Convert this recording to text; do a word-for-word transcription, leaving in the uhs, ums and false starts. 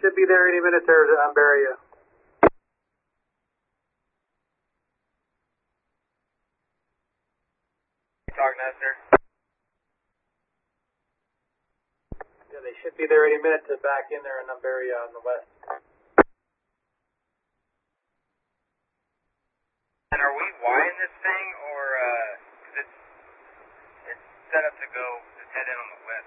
should be there any minute there to unbury you. Talk Nestor. Yeah, they should be there any minute to back in there and unbury you on the west. And are we widening this thing, or uh, 'cause it's it's set up to go just head in on the west?